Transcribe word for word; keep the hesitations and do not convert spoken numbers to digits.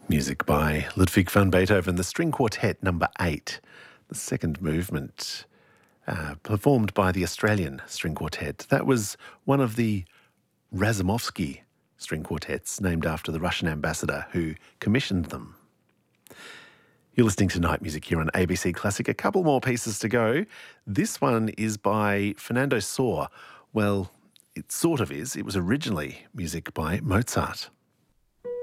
Music by Ludwig van Beethoven, the String Quartet number eight, the second movement, uh, performed by the Australian String Quartet. That was one of the Razumovsky string quartets, named after the Russian ambassador who commissioned them. You're listening to Night Music here on A B C Classic. A couple more pieces to go. This one is by Fernando Sor. Well, it sort of is. It was originally music by Mozart.